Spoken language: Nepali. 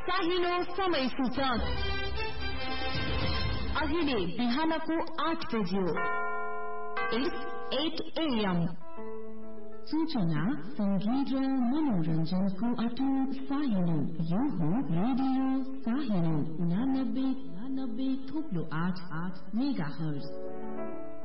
चाहिलो समय सूचक अहिले बिहानको 8 बज्यो। It's 8 AM। सूचना, संगीत र मनोरञ्जनको अटुट साहिलो। यो हो रेडियो साहिलो 89.8 मेगाहर्ज।